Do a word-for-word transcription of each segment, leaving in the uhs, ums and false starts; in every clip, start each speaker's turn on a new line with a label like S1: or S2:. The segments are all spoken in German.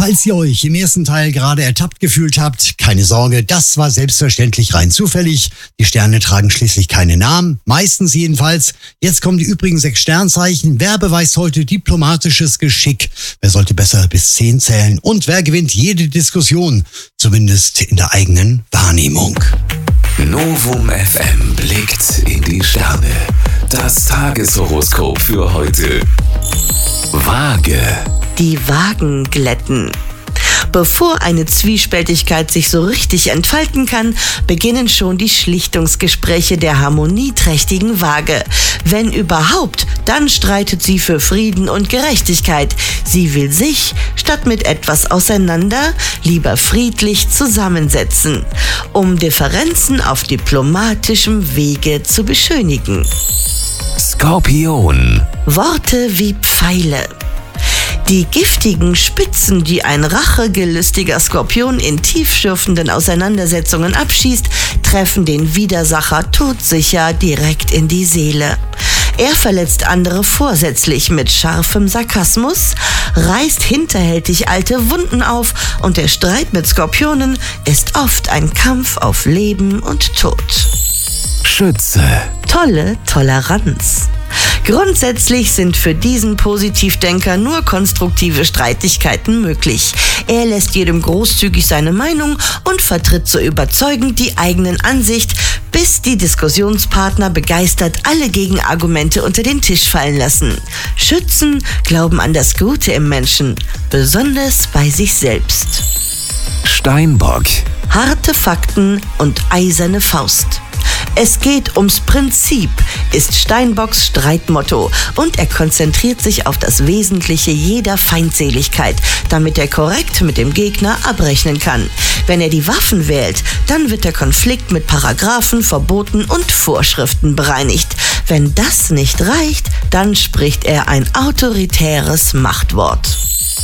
S1: Falls ihr euch im ersten Teil gerade ertappt gefühlt habt, keine Sorge, das war selbstverständlich rein zufällig. Die Sterne tragen schließlich keine Namen, meistens jedenfalls. Jetzt kommen die übrigen sechs Sternzeichen. Wer beweist heute diplomatisches Geschick? Wer sollte besser bis zehn zählen? Und wer gewinnt jede Diskussion? Zumindest in der eigenen Wahrnehmung.
S2: Novum F M blickt in die Sterne. Das Tageshoroskop für heute. Waage.
S3: Die Waagen glätten. Bevor eine Zwiespältigkeit sich so richtig entfalten kann, beginnen schon die Schlichtungsgespräche der harmonieträchtigen Waage. Wenn überhaupt, dann streitet sie für Frieden und Gerechtigkeit. Sie will sich, statt mit etwas auseinander, lieber friedlich zusammensetzen, um Differenzen auf diplomatischem Wege zu beschönigen.
S2: Skorpion.
S3: Worte wie Pfeile. Die giftigen Spitzen, die ein rachegelüstiger Skorpion in tiefschürfenden Auseinandersetzungen abschießt, treffen den Widersacher todsicher direkt in die Seele. Er verletzt andere vorsätzlich mit scharfem Sarkasmus, reißt hinterhältig alte Wunden auf und der Streit mit Skorpionen ist oft ein Kampf auf Leben und Tod.
S2: Schütze.
S3: Tolle Toleranz. Grundsätzlich sind für diesen Positivdenker nur konstruktive Streitigkeiten möglich. Er lässt jedem großzügig seine Meinung und vertritt so überzeugend die eigenen Ansicht, bis die Diskussionspartner begeistert alle Gegenargumente unter den Tisch fallen lassen. Schützen glauben an das Gute im Menschen, besonders bei sich selbst.
S2: Steinbock.
S3: Harte Fakten und eiserne Faust. Es geht ums Prinzip, ist Steinbocks Streitmotto, und er konzentriert sich auf das Wesentliche jeder Feindseligkeit, damit er korrekt mit dem Gegner abrechnen kann. Wenn er die Waffen wählt, dann wird der Konflikt mit Paragraphen, Verboten und Vorschriften bereinigt. Wenn das nicht reicht, dann spricht er ein autoritäres Machtwort.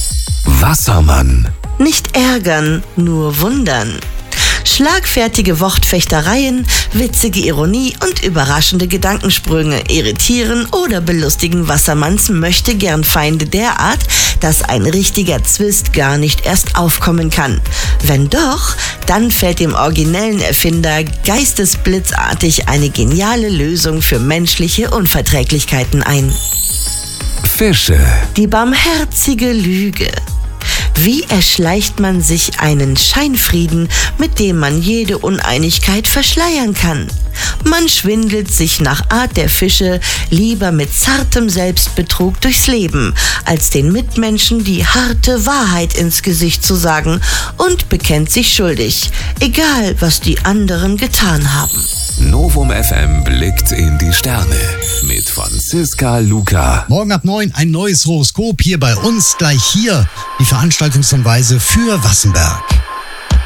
S2: Wassermann.
S3: Nicht ärgern, nur wundern. Schlagfertige Wortfechtereien, witzige Ironie und überraschende Gedankensprünge irritieren oder belustigen Wassermanns Möchtegern-Feinde derart, dass ein richtiger Zwist gar nicht erst aufkommen kann. Wenn doch, dann fällt dem originellen Erfinder geistesblitzartig eine geniale Lösung für menschliche Unverträglichkeiten ein.
S2: Fische.
S3: Die barmherzige Lüge. Wie erschleicht man sich einen Scheinfrieden, mit dem man jede Uneinigkeit verschleiern kann? Man schwindelt sich nach Art der Fische lieber mit zartem Selbstbetrug durchs Leben, als den Mitmenschen die harte Wahrheit ins Gesicht zu sagen, und bekennt sich schuldig, egal was die anderen getan haben.
S2: Novum F M blickt in die Sterne mit Franziska Luca.
S1: Morgen ab neun ein neues Horoskop hier bei uns. Gleich hier die Veranstaltungshinweise für Wassenberg.